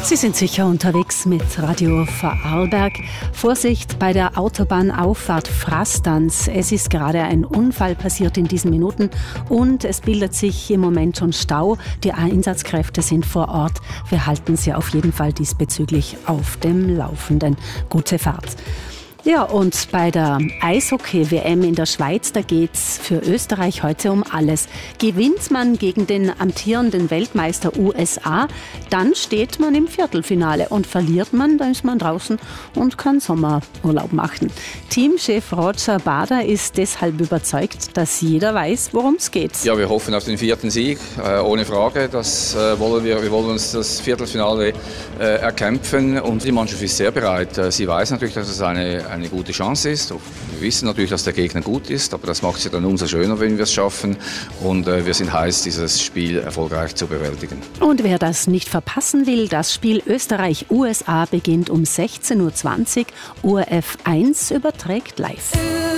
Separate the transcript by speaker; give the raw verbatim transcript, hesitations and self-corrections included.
Speaker 1: Sie sind sicher unterwegs mit Radio Vorarlberg. Vorsicht bei der Autobahnauffahrt Frastanz. Es ist gerade ein Unfall passiert in diesen Minuten und es bildet sich im Moment schon Stau. Die Einsatzkräfte sind vor Ort. Wir halten Sie auf jeden Fall diesbezüglich auf dem Laufenden. Gute Fahrt. Ja, und bei der Eishockey-W M in der Schweiz, da geht's für Österreich heute um alles. Gewinnt man gegen den amtierenden Weltmeister U S A, dann steht man im Viertelfinale. Und verliert man, dann ist man draußen und kann Sommerurlaub machen. Teamchef Roger Bader ist deshalb überzeugt, dass jeder weiß, worum es geht.
Speaker 2: Ja, wir hoffen auf den vierten Sieg, äh, ohne Frage. Das äh, wollen wir. Wir wollen uns das Viertelfinale äh, erkämpfen und die Mannschaft ist sehr bereit. Äh, sie weiß natürlich, dass es eine eine gute Chance ist. Wir wissen natürlich, dass der Gegner gut ist, aber das macht es ja dann umso schöner, wenn wir es schaffen. Und äh, wir sind heiß, dieses Spiel erfolgreich zu bewältigen.
Speaker 1: Und wer das nicht verpassen will, das Spiel Österreich-U S A beginnt um sechzehn Uhr zwanzig. O R F eins überträgt live.